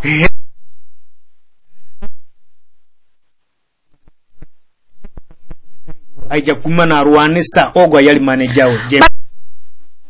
aija kuma na Rwanisa ogwa yali manager we